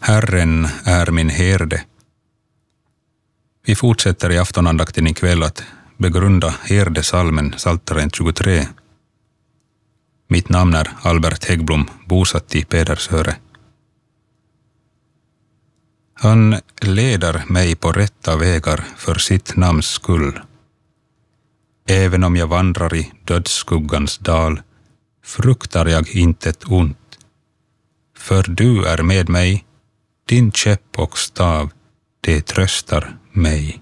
Herren är min herde. Vi fortsätter i aftonandakten ikväll att begrunda herdesalmen Psaltaren 23. Mitt namn är Albert Häggblom, bosatt i Pedersöre. Han leder mig på rätta vägar för sitt namns skull. Även om jag vandrar i dödsskuggans dal fruktar jag intet ont. För du är med mig, din käpp och stav, det tröstar mig.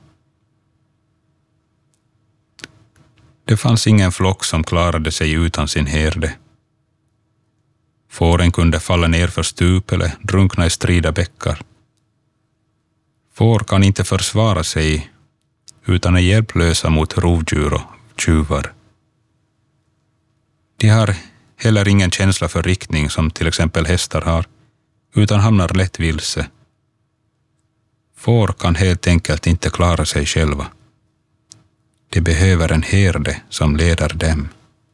Det fanns ingen flock som klarade sig utan sin herde. Fåren kunde falla ner för stup eller drunkna i strida bäckar. Får kan inte försvara sig utan är hjälplösa mot rovdjur och tjuvar. De har heller ingen känsla för riktning som till exempel hästar har, utan hamnar lätt vilse. Får kan helt enkelt inte klara sig själva. De behöver en herde som leder dem.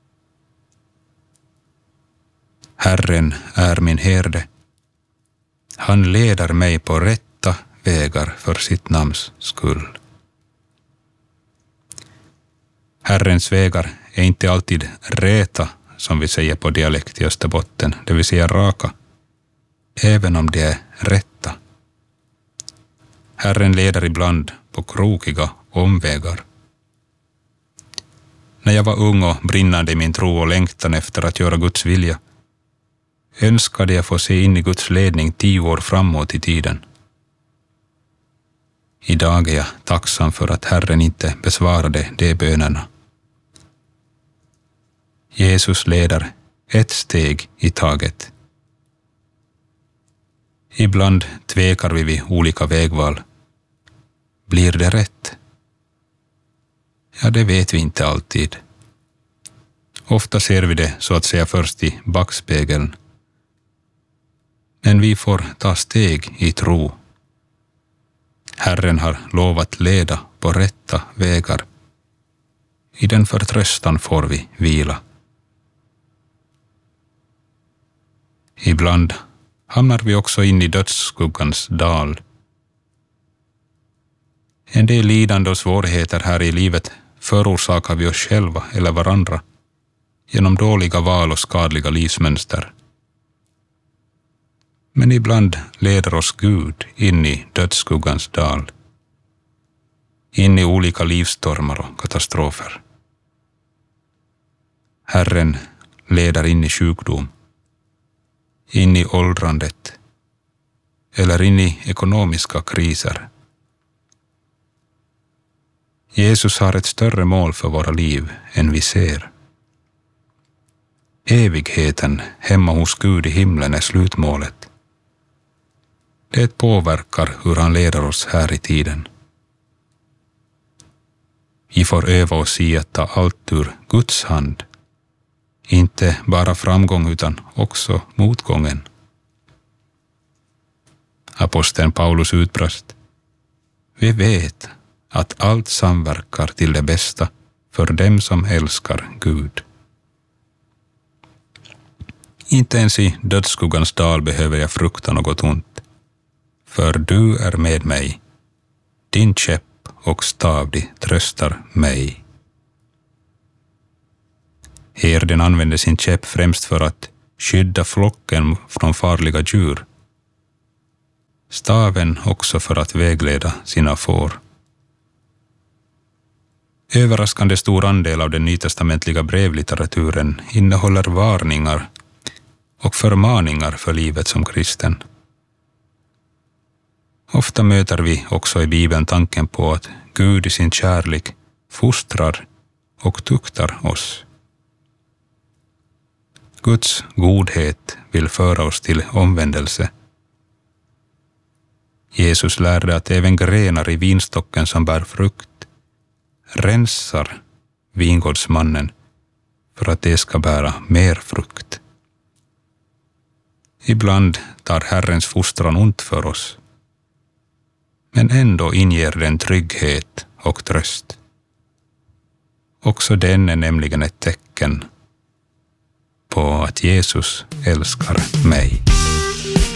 Herren är min herde. Han leder mig på rätta vägar för sitt namns skull. Herrens vägar är inte alltid räta, som vi säger på dialekt i Österbotten, det vill säga raka, även om de är rätta. Herren leder ibland på krokiga omvägar. När jag var ung och brinnande i min tro och längtan efter att göra Guds vilja, önskade jag få se in i Guds ledning 10 år framåt i tiden. Idag är jag tacksam för att Herren inte besvarade de bönerna. Jesus leder ett steg i taget. Ibland tvekar vi vid olika vägval. Blir det rätt? Ja, det vet vi inte alltid. Ofta ser vi det så att säga först i backspegeln. Men vi får ta steg i tro. Herren har lovat leda på rätta vägar. I den förtröstan får vi vila. Ibland hamnar vi också in i dödsskuggans dal. En del lidande och svårigheter här i livet förorsakar vi oss själva eller varandra genom dåliga val och skadliga livsmönster. Men ibland leder oss Gud in i dödsskuggans dal, in i olika livsstormar och katastrofer. Herren leder in i sjukdom, in i åldrandet eller in i ekonomiska kriser. Jesus har ett större mål för våra liv än vi ser. Evigheten hemma hos Gud i himlen är slutmålet. Det påverkar hur han leder oss här i tiden. Vi får öva oss i att ta allt ur Guds hand. Inte bara framgång utan också motgången. Aposteln Paulus utbrast: vi vet att allt samverkar till det bästa för dem som älskar Gud. Inte ens i dödsskuggans dal behöver jag frukta något ont. För du är med mig, din käpp och stav de tröstar mig. Herden använde sin käpp främst för att skydda flocken från farliga djur. Staven också för att vägleda sina får. Överraskande stor andel av den nytestamentliga brevlitteraturen innehåller varningar och förmaningar för livet som kristen. Ofta möter vi också i Bibeln tanken på att Gud i sin kärlek fostrar och tuktar oss. Guds godhet vill föra oss till omvändelse. Jesus lärde att även grenar i vinstocken som bär frukt rensar vingårdsmannen för att det ska bära mer frukt. Ibland tar Herrens fostran ont för oss, men ändå inger den trygghet och tröst. Också den är nämligen ett tecken på att Jesus älskar mig.